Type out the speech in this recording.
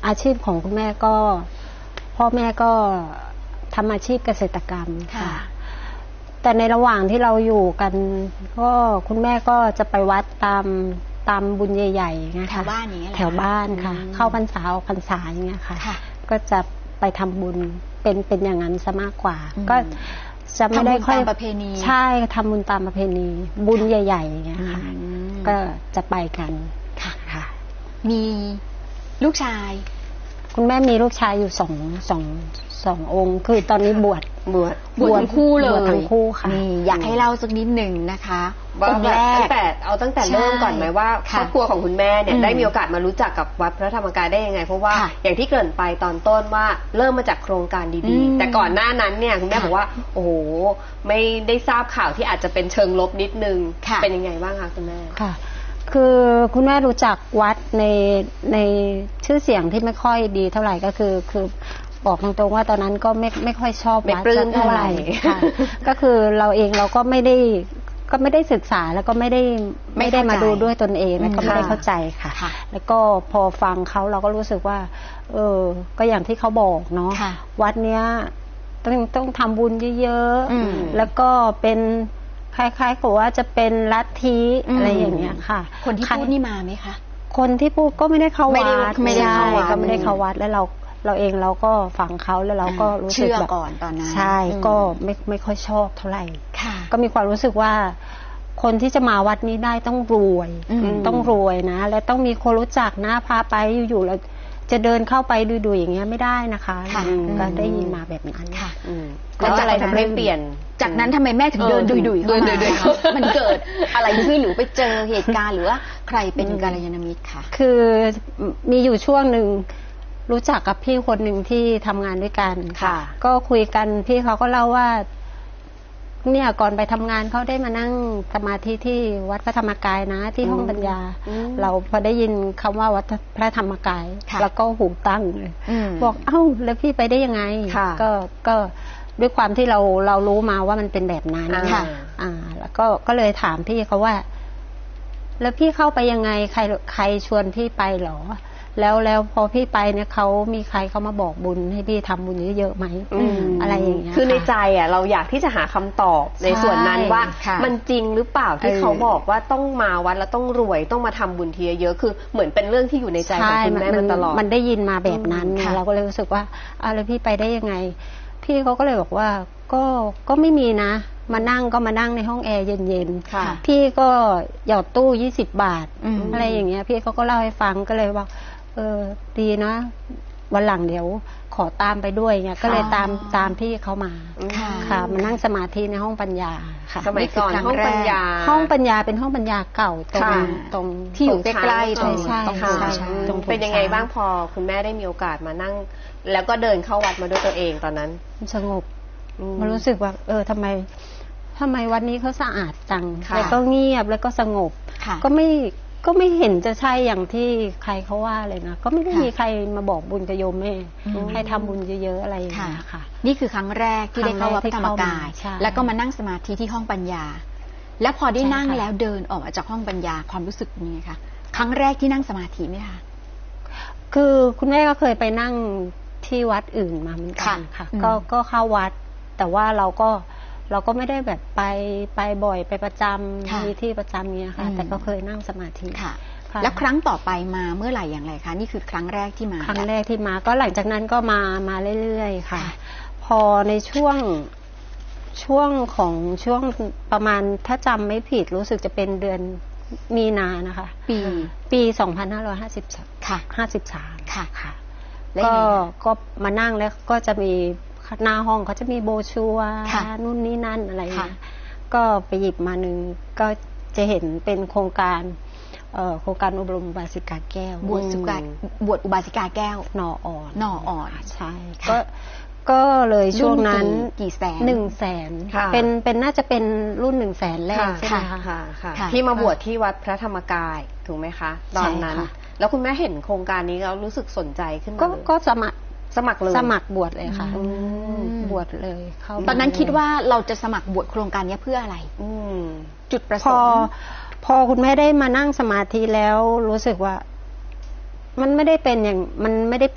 อาชีพของคุณแม่ก็พ่อแม่ก็ทำอาชีพเกษตรกรรมค่ะแต่ในระหว่างที่เราอยู่กันก็คุณแม่ก็จะไปวัดตามบุญใหญ่ๆนะคะแถวบ้านอย่างเงี้ยแถวบ้านค่ะเข้าพรรษาออกพรรษาอย่างเงี้ยค่ะก็จะไปทำบุญเป็นอย่างนั้นซะมากกว่าก็จะไม่ได้ค่อยประเพณีใช่ทำบุญตามประเพณีบุญใหญ่ๆอย่างเงี้ยค่ะก็จะไปกันค่ะมีลูกชายคุณแม่มีลูกชายอยู่สององค์คือตอนนี้บวชทั้งคู่เลยบวชทั้งคู่ค่ะนี่อยากให้เล่าสักนิดหนึ่งนะคะองค์แรกตั้งแต่เริ่มก่อนไหมว่าครอบครัวของคุณแม่เนี่ยได้มีโอกาสมารู้จักกับวัดพระธรรมกายได้ยังไงเพราะว่าอย่างที่เกริ่นไปตอนต้นว่าเริ่มมาจากโครงการดีๆแต่ก่อนหน้านั้นเนี่ยคุณแม่บอกว่าโอ้โหไม่ได้ทราบข่าวที่อาจจะเป็นเชิงลบนิดนึงเป็นยังไงบ้างคะคุณแม่ค่ะคือคุณแม่รู้จักวัดในชื่อเสียงที่ไม่ค่อยดีเท่าไหร่ก็คือบอกตรงๆว่าตอนนั้นก็ไม่ค่อยชอบวัดเท่าไหร่ค่ะก็คือเราเองเราก็ไม่ได้ศึกษาแล้วก็ไม่ได้มาดูด้วยตนเองแล้วก็ไม่ได้เข้าใจค่ะแล้วก็พอฟังเขาเราก็รู้สึกว่าก็อย่างที่เขาบอกเนาะวัดเนี้ยต้องทำบุญเยอะๆแล้วก็เป็นคล้ายๆกับว่าจะเป็นลัทธิอะไรอย่างเงี้ยค่ะคนที่พูดนี่มาไหมคะคนที่พูดก็ไม่ได้เข้าวัดก็ไม่ได้เข้าวัดแล้วเราเองเราก็ฟังเขาแล้วเราก็รู้สึกแบบก่อนตอนนั้นใช่ก็ไม่ค่อยชอบเท่าไหร่ก็มีความรู้สึกว่าคนที่จะมาวัดนี้ได้ต้องรวยนะและต้องมีคนรู้จักนะพาไปอยู่ๆแล้วจะเดินเข้าไปดูอย่างเงี้ยไม่ได้นะคะก็ได้ยินมาแบบนั้นค่ะแล้วอะไรทำให้เปลี่ยนจากนั้นทำไมแม่ถึงเดินดุยๆมันเกิดอะไรขึ้นหรือไปเจอเหตุการณ์หรือว่าใครเป็นกัลยาณมิตรค่ะคือมีอยู่ช่วงหนึ่งรู้จักกับพี่คนหนึ่งที่ทำงานด้วยกันก็คุยกันพี่เขาก็เล่าว่าเนี่ยก่อนไปทำงานเขาได้มานั่งสมาธิที่วัดพระธรรมกายนะที่ห้องปัญญาเราพอได้ยินคำว่าวัดพระธรรมกายแล้วก็หูตั้งเลยบอกเอ้าแล้วพี่ไปได้ยังไงก็ด้วยความที่เรารู้มาว่ามันเป็นแบบนั้นแล้วก็เลยถามพี่เขาว่าแล้วพี่เข้าไปยังไงใครชวนพี่ไปหรอแล้วพอพี่ไปเนี่ยเขามีใครเขามาบอกบุญให้พี่ทำบุญเยอะๆไหมอะไรอย่างเงี้ยคือในใจเราอยากที่จะหาคำตอบในส่วนนั้นว่ามันจริงหรือเปล่าที่เขาบอกว่าต้องมาวัดแล้วต้องรวยต้องมาทำบุญทีเยอะคือเหมือนเป็นเรื่องที่อยู่ในใจของคุณแม่มาตลอดมันได้ยินมาแบบนั้นเราก็เลยรู้สึกว่าแล้วพี่ไปได้ยังไงพี่เขาก็เลยบอกว่าก็ไม่มีนะมานั่งในห้องแอร์เย็นๆพี่ก็หยอดตู้20 บาทอะไรอย่างเงี้ยพี่เขาก็เล่าให้ฟังก็เลยว่าดีนะวันหลังเดี๋ยวขอตามไปด้วยเงี้ยก็เลยตามพี่เขามาค่ะมานั่งสมาธิในห้องปัญญาค่ะสมัยก่อนห้องปัญญาเป็นห้องปัญญาเก่าตรงที่อยู่ใกล้ๆตรงเป็นยังไงบ้างพอคุณแม่ได้มีโอกาสมานั่งแล้วก็เดินเข้าวัดมาด้วยตัวเองตอนนั้นสงบมันรู้สึกว่าทำไมวัดนี้เขาสะอาดจังแล้วก็เงียบแล้วก็สงบก็ไม่เห็นจะใช่อย่างที่ใครเขาว่าเลยนะก็ไม่ได้มีใครมาบอกบุญกับโยมแม่ให้ทำบุญเยอะๆอะไรอย่างเงี้ยค่ะนี่คือครั้งแรกที่ได้เข้าวัดพระธรรมกายแล้วก็มานั่งสมาธิที่ห้องปัญญาแล้วพอได้นั่งแล้วเดินออกมาจากห้องปัญญาความรู้สึกเป็นยังไงคะครั้งแรกที่นั่งสมาธิไหมคะคือคุณแม่ก็เคยไปนั่งที่วัดอื่นมาเหมือนกันค่ะก็เข้าวัดแต่ว่าเราก็ไม่ได้แบบไปบ่อยไปประจำมีที่ประจำเนี้ยค่ะแต่ก็เคยนั่งสมาธิค่ะแล้วครั้งต่อไปมาเมื่อไหร่อย่างไรคะนี่คือครั้งแรกที่มาครั้งแรกที่มาก็หลังจากนั้นก็มาเรื่อยๆค่ะพอในช่วงประมาณถ้าจำไม่ผิดรู้สึกจะเป็นเดือนมีนานะคะปี2553ค่ะ53ค่ะก็มานั่งแล้วก็จะมีหน้าห้องเขาจะมีโบชัวนู่นนี่นั่นอะไรอย่างเงี้ยก็ไปหยิบมาหนึ่งก็จะเห็นเป็นโครงการอบรมอุบาสิกาแก้วบวชอุบาสิกาแก้วหน่ออ่อนใช่ก็เลยช่วงนั้นกี่แสน 100,000เป็นน่าจะเป็นรุ่น100,000แรกใช่ไหมคะที่มาบวชที่วัดพระธรรมกายถูกไหมคะตอนนั้นแล้วคุณแม่เห็นโครงการนี้แล้วรู้สึกสนใจขึ้นมาก็สมัครบวชเลยค่ะบวชเลยตอนนั้นคิดว่าเราจะสมัครบวชโครงการนี้เพื่ออะไรจุดประสงค์พอคุณแม่ได้มานั่งสมาธิแล้วรู้สึกว่ามันไม่ได้เป็น